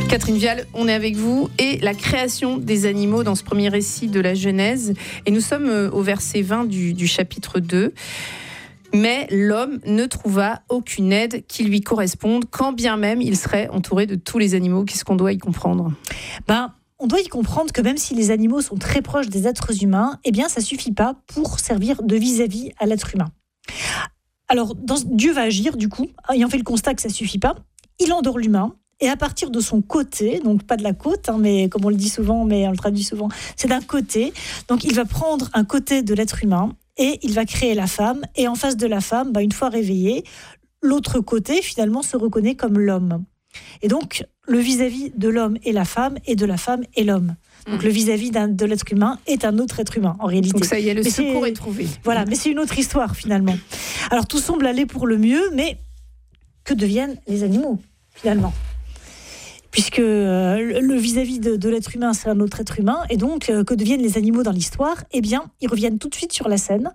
Catherine Vial, on est avec vous et la création des animaux dans ce premier récit de la Genèse. Et nous sommes au verset 20 du chapitre 2. Mais l'homme ne trouva aucune aide qui lui corresponde, quand bien même il serait entouré de tous les animaux. Qu'est-ce qu'on doit y comprendre ? On doit y comprendre que même si les animaux sont très proches des êtres humains, eh bien, ça ne suffit pas pour servir de vis-à-vis à l'être humain. Alors, Dieu va agir, du coup, ayant fait le constat que ça ne suffit pas. Il endort l'humain. Et à partir de son côté, donc pas de la côte, mais comme on le dit souvent, mais on le traduit souvent, c'est d'un côté. Donc il va prendre un côté de l'être humain et il va créer la femme. Et en face de la femme, une fois réveillée, l'autre côté finalement se reconnaît comme l'homme. Et donc le vis-à-vis de l'homme et la femme, et de la femme et l'homme. Donc le vis-à-vis de l'être humain est un autre être humain en réalité. Donc ça y est, le secours est trouvé. Voilà, mais c'est une autre histoire finalement. Alors tout semble aller pour le mieux, mais que deviennent les animaux finalement ? Puisque le vis-à-vis de l'être humain, c'est un autre être humain, et donc que deviennent les animaux dans l'histoire ? Eh bien, ils reviennent tout de suite sur la scène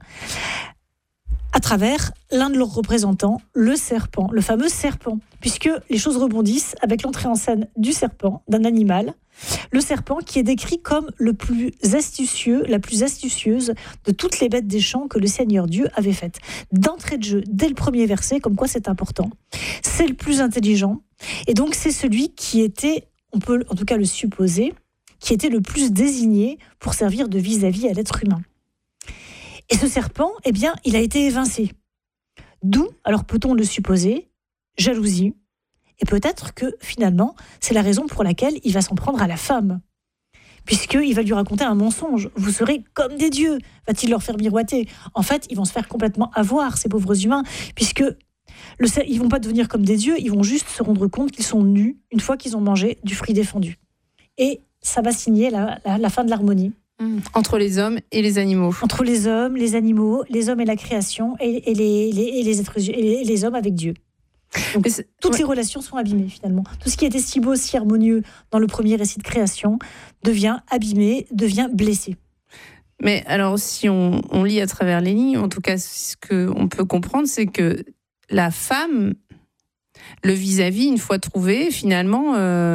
à travers l'un de leurs représentants, le serpent, le fameux serpent, puisque les choses rebondissent avec l'entrée en scène du serpent, d'un animal, le serpent qui est décrit comme le plus astucieux, la plus astucieuse de toutes les bêtes des champs que le Seigneur Dieu avait faites. D'entrée de jeu, dès le premier verset, comme quoi c'est important. C'est le plus intelligent, et donc c'est celui qui était, on peut en tout cas le supposer, qui était le plus désigné pour servir de vis-à-vis à l'être humain. Et ce serpent, eh bien, il a été évincé. D'où, alors peut-on le supposer, jalousie. Et peut-être que, finalement, c'est la raison pour laquelle il va s'en prendre à la femme. Puisqu'il va lui raconter un mensonge. Vous serez comme des dieux, va-t-il leur faire miroiter. En fait, ils vont se faire complètement avoir, ces pauvres humains, puisque ils ne vont pas devenir comme des dieux, ils vont juste se rendre compte qu'ils sont nus une fois qu'ils ont mangé du fruit défendu. Et ça va signer la fin de l'harmonie. Entre les hommes et les animaux. Entre les hommes, les animaux, les hommes et la création, et les hommes avec Dieu. Donc, toutes ces relations sont abîmées finalement. Tout ce qui était si beau, si harmonieux dans le premier récit de création devient abîmé, devient blessé. Mais alors, si on lit à travers les lignes, en tout cas, ce qu'on peut comprendre, c'est que la femme, le vis-à-vis, une fois trouvé, finalement,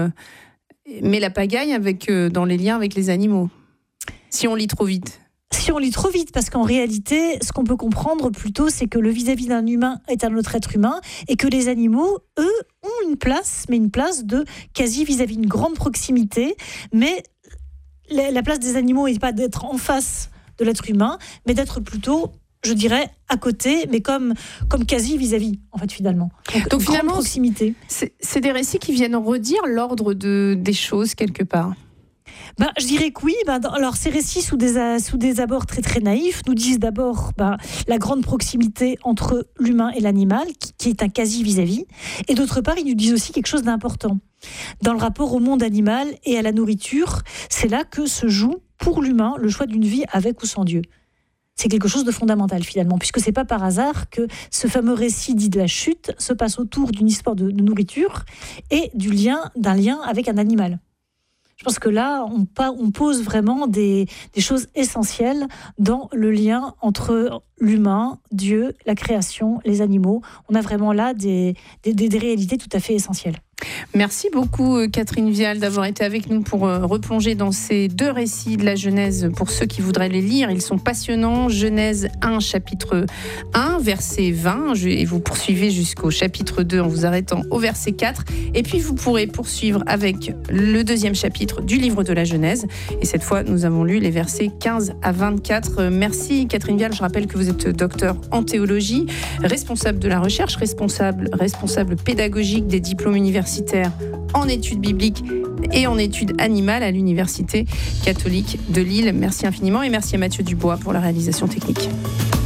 met la pagaille dans les liens avec les animaux. Si on lit trop vite. Si on lit trop vite, parce qu'en réalité, ce qu'on peut comprendre plutôt, c'est que le vis-à-vis d'un humain est un autre être humain, et que les animaux, eux, ont une place, mais une place de quasi vis-à-vis, une grande proximité, mais la place des animaux n'est pas d'être en face de l'être humain, mais d'être plutôt, je dirais, à côté, mais comme quasi vis-à-vis, en fait, finalement. Donc finalement, proximité. C'est des récits qui viennent redire l'ordre des choses, quelque part. Je dirais que oui. Alors, ces récits, sous des abords très très naïfs, nous disent d'abord la grande proximité entre l'humain et l'animal, qui est un quasi vis-à-vis. Et d'autre part, ils nous disent aussi quelque chose d'important. Dans le rapport au monde animal et à la nourriture, c'est là que se joue, pour l'humain, le choix d'une vie avec ou sans Dieu. C'est quelque chose de fondamental, finalement, puisque c'est pas par hasard que ce fameux récit dit de la chute se passe autour d'une histoire de nourriture et d'un lien avec un animal. Je pense que là, on pose vraiment des choses essentielles dans le lien entre l'humain, Dieu, la création, les animaux. On a vraiment là des réalités tout à fait essentielles. Merci beaucoup Catherine Vial d'avoir été avec nous pour replonger dans ces deux récits de la Genèse. Pour ceux qui voudraient les lire, ils sont passionnants. Genèse 1, chapitre 1, verset 20. Et vous poursuivez jusqu'au chapitre 2 en vous arrêtant au verset 4. Et puis vous pourrez poursuivre avec le deuxième chapitre du livre de la Genèse. Et cette fois, nous avons lu les versets 15 à 24. Merci Catherine Vial. Je rappelle que vous êtes docteur en théologie, responsable de la recherche, responsable pédagogique des diplômes universitaires en études bibliques et en études animales à l'Université catholique de Lille. Merci infiniment et merci à Mathieu Dubois pour la réalisation technique.